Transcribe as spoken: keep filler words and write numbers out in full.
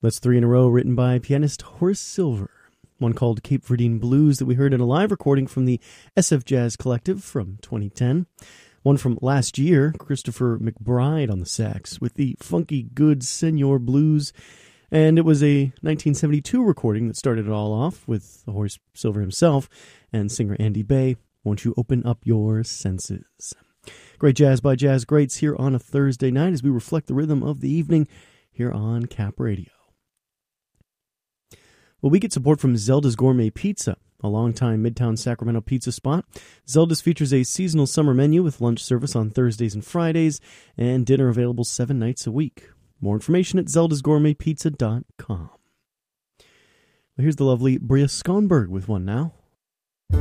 That's three in a row written by pianist Horace Silver. One called Cape Verdean Blues that we heard in a live recording from the S F Jazz Collective from twenty ten. One from last year, Christopher McBride on the sax with the funky good Senor Blues. And it was a nineteen seventy-two recording that started it all off with Horace Silver himself and singer Andy Bay. Won't you open up your senses? Great jazz by jazz greats here on a Thursday night as we reflect the rhythm of the evening here on Cap Radio. Well, we get support from Zelda's Gourmet Pizza, a longtime Midtown Sacramento pizza spot. Zelda's features a seasonal summer menu with lunch service on Thursdays and Fridays and dinner available seven nights a week. More information at zeldas gourmet pizza dot com. Well, here's the lovely Bria Skonberg with one now.